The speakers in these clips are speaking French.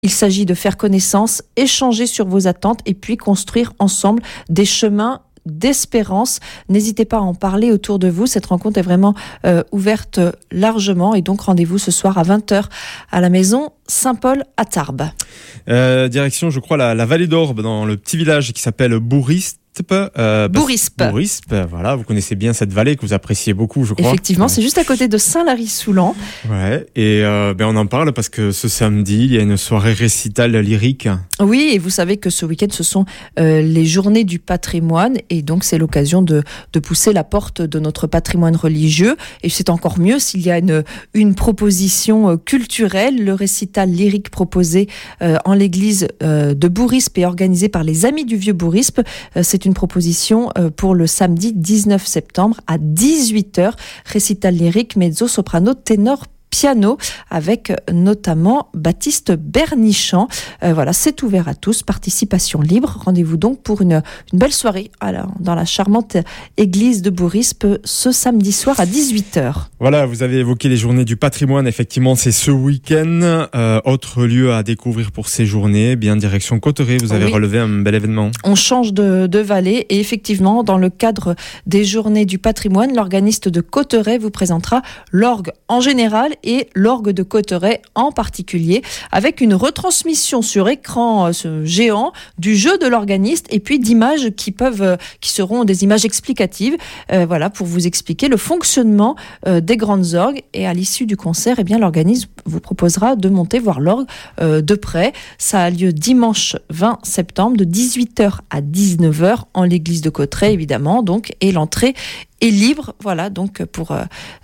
Il s'agit de faire connaissance, échanger sur vos attentes et puis construire ensemble des chemins d'espérance. N'hésitez pas à en parler autour de vous. Cette rencontre est vraiment ouverte largement et donc rendez-vous ce soir à 20h à la maison Saint-Paul à Tarbes. Direction, je crois, la vallée d'Orbe, dans le petit village qui s'appelle Bourispe. Bourispe, voilà, vous connaissez bien cette vallée que vous appréciez beaucoup, je crois. Effectivement, c'est juste à côté de Saint-Lary-Soulan. Ouais, et on en parle parce que ce samedi, il y a une soirée récital lyrique. Oui, et vous savez que ce week-end, ce sont les journées du patrimoine, et donc c'est l'occasion de pousser la porte de notre patrimoine religieux, et c'est encore mieux s'il y a une proposition culturelle. Le récital lyrique proposé en l'église de Bourispe et organisé par les Amis du Vieux Bourispe, c'est une proposition pour le samedi 19 septembre à 18h. Récital lyrique, mezzo, soprano, ténor, piano, avec notamment Baptiste Bernichamp. Voilà, c'est ouvert à tous, participation libre. Rendez-vous donc pour une belle soirée dans la charmante église de Bourispe ce samedi soir à 18h. Voilà, vous avez évoqué les journées du patrimoine. Effectivement, c'est ce week-end. Autre lieu à découvrir pour ces journées, bien direction Cauterets. Vous avez relevé un bel événement. On change de vallée et effectivement, dans le cadre des journées du patrimoine, l'organiste de Cauterets vous présentera l'orgue en général et l'orgue de Cauterets en particulier, avec une retransmission sur écran géant du jeu de l'organiste et puis d'images qui seront des images explicatives, voilà, pour vous expliquer le fonctionnement des grandes orgues. Et à l'issue du concert, eh bien, l'organiste vous proposera de monter voir l'orgue de près. Ça a lieu dimanche 20 septembre de 18h à 19h en l'église de Cauterets, évidemment, donc, et l'entrée est libre, voilà, donc pour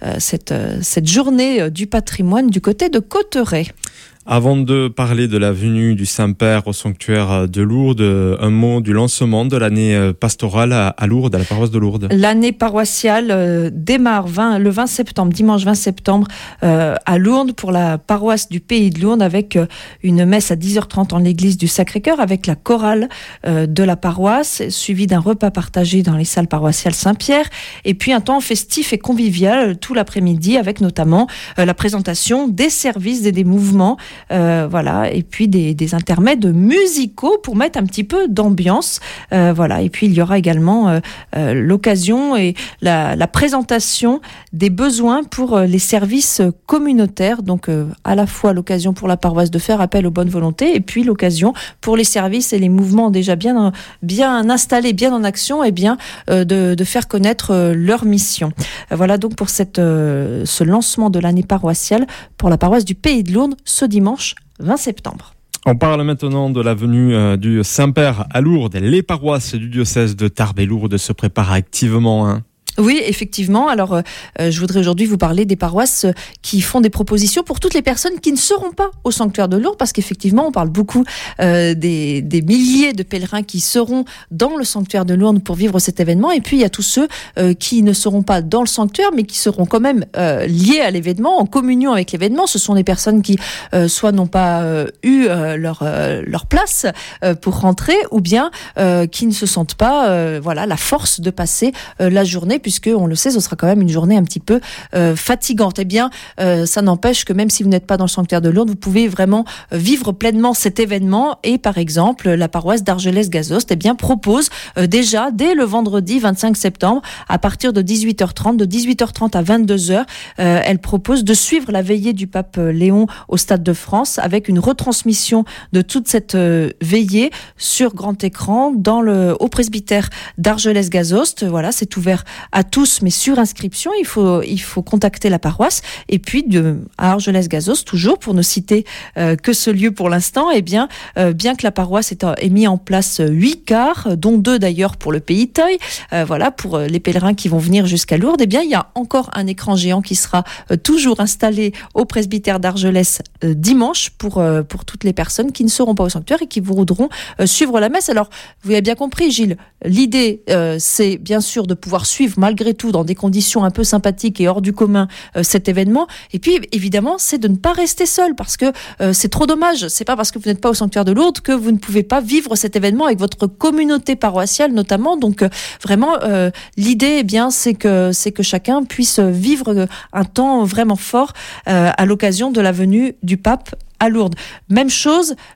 cette journée du patrimoine du côté de Cauterets. Avant de parler de la venue du Saint-Père au sanctuaire de Lourdes, un mot du lancement de l'année pastorale à Lourdes, à la paroisse de Lourdes. L'année paroissiale démarre le 20 septembre, dimanche 20 septembre, à Lourdes pour la paroisse du Pays de Lourdes, avec une messe à 10h30 en l'église du Sacré-Cœur, avec la chorale de la paroisse, suivie d'un repas partagé dans les salles paroissiales Saint-Pierre, et puis un temps festif et convivial tout l'après-midi, avec notamment la présentation des services et des mouvements, voilà, et puis des intermèdes musicaux pour mettre un petit peu d'ambiance, voilà, et puis il y aura également l'occasion et la présentation des besoins pour les services communautaires, donc à la fois l'occasion pour la paroisse de faire appel aux bonnes volontés et puis l'occasion pour les services et les mouvements déjà bien installés, bien en action, et bien de faire connaître leur mission. Voilà donc pour ce lancement de l'année paroissiale pour la paroisse du Pays de Lourdes ce dimanche 20 septembre. On parle maintenant de la venue du Saint-Père à Lourdes. Les paroisses du diocèse de Tarbes et Lourdes se préparent activement. Oui, effectivement. Alors, je voudrais aujourd'hui vous parler des paroisses qui font des propositions pour toutes les personnes qui ne seront pas au sanctuaire de Lourdes, parce qu'effectivement, on parle beaucoup des milliers de pèlerins qui seront dans le sanctuaire de Lourdes pour vivre cet événement. Et puis, il y a tous ceux qui ne seront pas dans le sanctuaire, mais qui seront quand même liés à l'événement, en communion avec l'événement. Ce sont des personnes qui soit n'ont pas eu leur place pour rentrer, ou bien qui ne se sentent pas la force de passer la journée, puisque, on le sait, ce sera quand même une journée un petit peu fatigante. Eh bien, ça n'empêche que même si vous n'êtes pas dans le sanctuaire de Lourdes, vous pouvez vraiment vivre pleinement cet événement. Et par exemple, la paroisse d'Argelès-Gazost propose déjà, dès le vendredi 25 septembre, à partir de 18h30, de 18h30 à 22h, elle propose de suivre la veillée du pape Léon au Stade de France, avec une retransmission de toute cette veillée sur grand écran au presbytère d'Argelès-Gazost. Voilà, c'est ouvert à tous, mais sur inscription. Il faut contacter la paroisse. Et puis à Argelès-Gazost, toujours, pour ne citer que ce lieu pour l'instant, bien que la paroisse ait mis en place 8 cars, dont 2 d'ailleurs pour le Pays Teuil, voilà, pour les pèlerins qui vont venir jusqu'à Lourdes, il y a encore un écran géant qui sera toujours installé au presbytère d'Argelès dimanche pour toutes les personnes qui ne seront pas au sanctuaire et qui voudront suivre la messe. Alors, vous avez bien compris, Gilles, l'idée, c'est bien sûr de pouvoir suivre malgré tout dans des conditions un peu sympathiques et hors du commun cet événement. Et puis évidemment, c'est de ne pas rester seul parce que c'est trop dommage. C'est pas parce que vous n'êtes pas au sanctuaire de Lourdes que vous ne pouvez pas vivre cet événement avec votre communauté paroissiale notamment. Donc vraiment, l'idée, c'est que chacun puisse vivre un temps vraiment fort à l'occasion de la venue du pape à Lourdes. Même chose,